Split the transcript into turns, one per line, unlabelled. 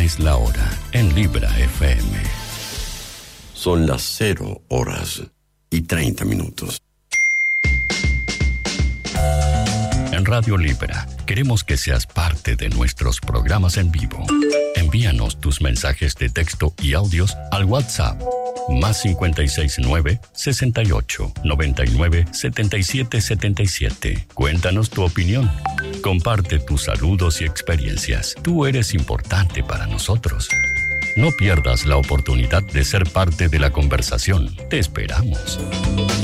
es la hora en Libra FM.
Son las 0:30.
En Radio Libra queremos que seas parte de nuestros programas en vivo. Envíanos tus mensajes de texto y audios al WhatsApp +569 68 99 77 77. Cuéntanos tu opinión. Comparte tus saludos y experiencias. Tú eres importante para nosotros. No pierdas la oportunidad de ser parte de la conversación. Te esperamos.